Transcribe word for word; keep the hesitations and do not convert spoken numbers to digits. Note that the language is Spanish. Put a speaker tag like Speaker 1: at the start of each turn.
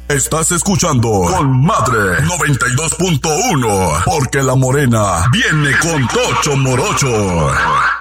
Speaker 1: Estás escuchando Con Madre noventa y dos punto uno, porque la morena viene con Tocho Morocho.